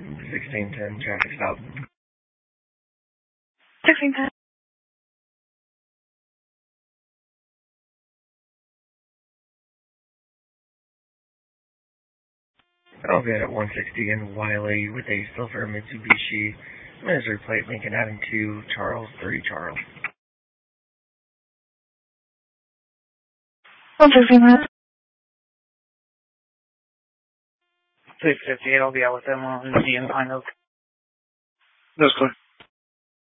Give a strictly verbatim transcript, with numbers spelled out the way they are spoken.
sixteen ten, traffic stop. sixteen ten. I'll be at one sixty in Wiley with a silver Mitsubishi Misery plate, Lincoln Avenue two, Charles, three Charles. one sixteen minutes. six fifty-eight, I'll be out with them on the Pine Oak. That's clear.